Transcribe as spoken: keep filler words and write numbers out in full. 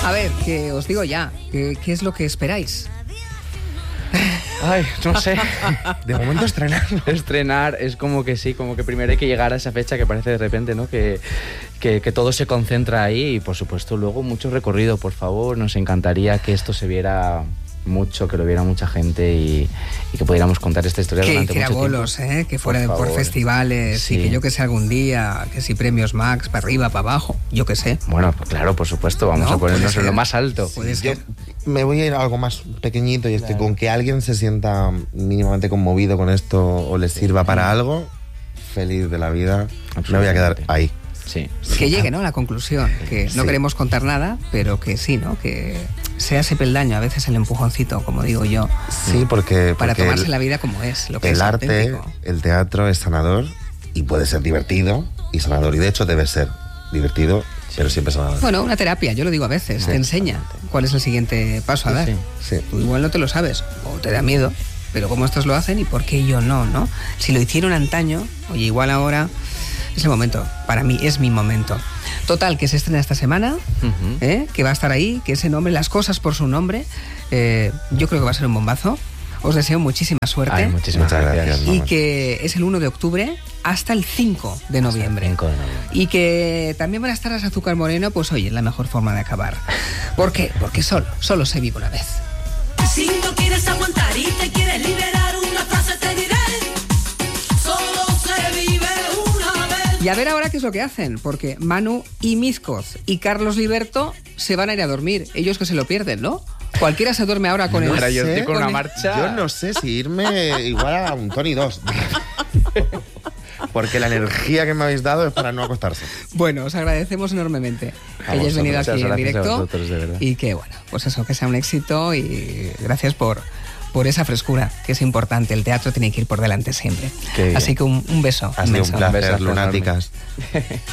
A ver, que os digo ya, ¿qué, qué es lo que esperáis? Ay, no sé. De momento estrenar. Estrenar es como que sí, como que primero hay que llegar a esa fecha que parece de repente, ¿no? Que, que, que todo se concentra ahí y por supuesto luego mucho recorrido, por favor. Nos encantaría que esto se viera mucho, que lo viera mucha gente y, y que pudiéramos contar esta historia que durante mucho tiempo. Que hiciera bolos, ¿eh? Que fuera por, por festivales sí. Y que yo que sé algún día, que si premios Max, para arriba, para abajo, yo que sé. Bueno, pues claro, por supuesto, vamos no, a ponernos en lo más alto. Yo me voy a ir a algo más pequeñito y es claro. que con que alguien se sienta mínimamente conmovido con esto o le sirva para algo, feliz de la vida, me voy a quedar ahí. Sí. Que llegue, ¿no? La conclusión, que no sí. queremos contar nada, pero que sí, ¿no? Que sea ese peldaño, a veces el empujoncito, como digo yo. Sí, porque... Para porque tomarse el, la vida como es, lo que el es arte, auténtico. El teatro es sanador y puede ser divertido y sanador. Y de hecho debe ser divertido, sí. pero siempre sanador. Bueno, una terapia, yo lo digo a veces, sí. te enseña cuál es el siguiente paso a dar. Sí, sí. Tú igual no te lo sabes, o te da miedo, pero cómo estos lo hacen y por qué yo no, ¿no? Si lo hicieron antaño, oye, igual ahora... Es el momento, para mí es mi momento. Total, que se estrena esta semana, uh-huh. ¿eh? Que va a estar ahí, que ese nombre, las cosas por su nombre, eh, yo creo que va a ser un bombazo. Os deseo muchísima suerte. Ay, muchísimas gracias. Y que es el uno de octubre hasta el cinco de noviembre. cinco de noviembre. Y que también van a estar las Azúcar Moreno, pues oye, es la mejor forma de acabar. ¿Por qué? Porque solo, solo se vive una vez. Si no quieres aguantar y te quieres liberar, una frase te diré. Y a ver ahora qué es lo que hacen, porque Manu y Mizcoz y Carlos Liberto se van a ir a dormir. Ellos que se lo pierden, ¿no? Cualquiera se duerme ahora con no el... Sé, yo estoy con una el... marcha... Yo no sé si irme igual a un Tony dos. Porque la energía que me habéis dado es para no acostarse. Bueno, os agradecemos enormemente que Vamos, hayáis venido aquí en directo. Vosotros, de verdad. Y que, bueno, pues eso, que sea un éxito y gracias por... por esa frescura, que es importante. El teatro tiene que ir por delante siempre. Así que un, un beso. Ha sido un placer, lunáticas.